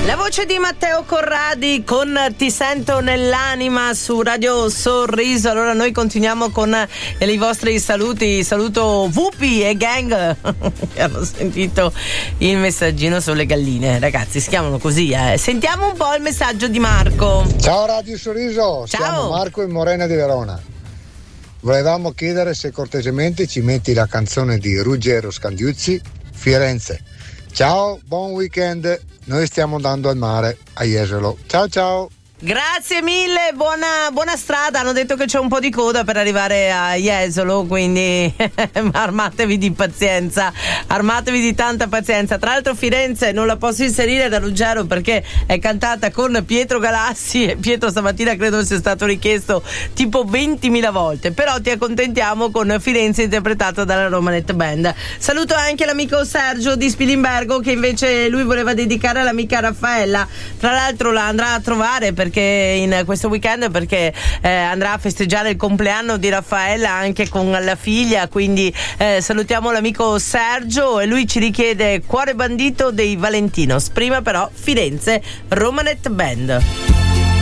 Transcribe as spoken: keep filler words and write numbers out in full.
La voce di Matteo Corradi con Ti sento nell'anima su Radio Sorriso. Allora noi continuiamo con eh, i vostri saluti. Saluto Vupi e gang che hanno sentito il messaggino sulle galline. Ragazzi, si chiamano così, eh. Sentiamo un po' il messaggio di Marco. Ciao Radio Sorriso, Ciao. Siamo Marco e Morena di Verona. Volevamo chiedere se cortesemente ci metti la canzone di Ruggero Scandiuzzi, Firenze. Ciao, buon weekend. Noi stiamo andando al mare a Jesolo. Ciao ciao. Grazie mille, buona, buona strada. Hanno detto che c'è un po' di coda per arrivare a Jesolo, quindi armatevi di pazienza, armatevi di tanta pazienza. Tra l'altro Firenze non la posso inserire da Ruggero perché è cantata con Pietro Galassi e Pietro stamattina credo sia stato richiesto tipo ventimila volte, però ti accontentiamo con Firenze interpretata dalla Romanet Band. Saluto anche l'amico Sergio di Spilimbergo che invece lui voleva dedicare all'amica Raffaella, tra l'altro la andrà a trovare perché in questo weekend perché eh, andrà a festeggiare il compleanno di Raffaella anche con la figlia, quindi eh, salutiamo l'amico Sergio e lui ci richiede Cuore bandito dei Valentinos. Prima però Firenze, Romanet Band.